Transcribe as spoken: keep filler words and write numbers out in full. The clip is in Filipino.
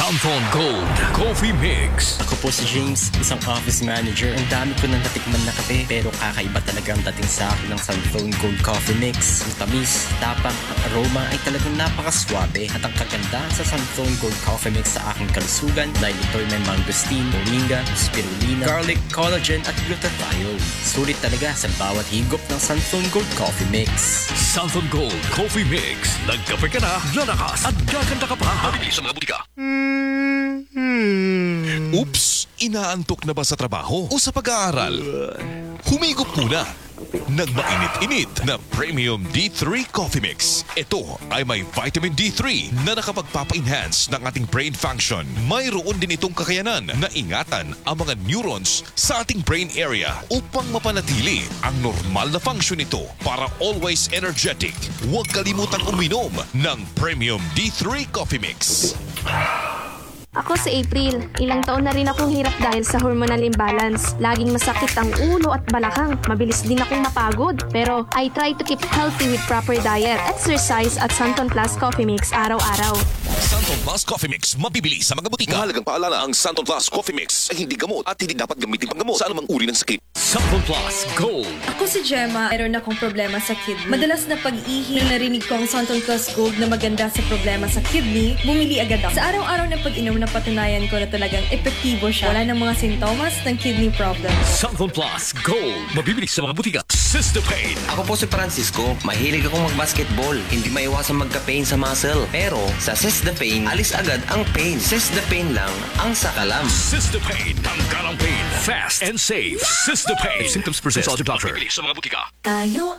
Santon Gold Coffee Mix. Ako po si James, isang office manager. Ang dami ko nang natikman na kape, pero kakaiba talaga ang dating sa akin ng Santon Gold Coffee Mix. Ang tamis, tapang at aroma ay talagang napakaswabe. At ang kaganda sa Santon Gold Coffee Mix sa aking kalusugan dahil ito'y may mangosteen, moringa, spirulina, garlic, collagen at glutathione. Sulit talaga sa bawat higop ng Santon Gold Coffee Mix. Santon Gold Coffee Mix. Nagkape ka na, lalakas at gaganda ka pa. Mabibili sa mga butika. Oops! Inaantok na ba sa trabaho o sa pag-aaral? Humigop muna ng mainit-init na Premium D three Coffee Mix. Ito ay may vitamin D three na nakapagpapa-enhance ng ating brain function. Mayroon din itong kakayanan na ingatan ang mga neurons sa ating brain area upang mapanatili ang normal na function nito para always energetic. Huwag kalimutang uminom ng Premium D three Coffee Mix. Ako si April. Ilang taon na rin akong hirap dahil sa hormonal imbalance. Laging masakit ang ulo at balakang. Mabilis din akong mapagod. Pero I try to keep healthy with proper diet, exercise at Santon Plus Coffee Mix araw-araw. Santon Plus Coffee Mix mabibili sa mga butika. Mahalagang paalala, ang Santon Plus Coffee Mix ay hindi gamot at hindi dapat gamitin panggamot sa anumang uri ng sakit. Santon Plus Gold. Ako si Gemma, meron akong problema sa kidney. Madalas na pag-ihi, nang narinig ko ang Santon Plus Gold na maganda sa problema sa kidney, bumili agad ako. Sa araw-araw na pag-inom, napatunayan ko na talagang epektibo siya. Wala ng mga sintomas ng kidney problem. Santon Plus Gold. Mabibili sa mga butika. Sister Pain. Ako po si Francisco. Mahilig akong mag-basketball. Hindi maiwasan magka-pain sa muscle. Pero sa Sister Pain, alis agad ang pain. Sister Pain lang ang sakalam. Sister Pain. Tanggal ang pain. Fast and safe. Sister Pain. If symptoms persist, consult your doctor. Mabibili sa mga butika. Tayo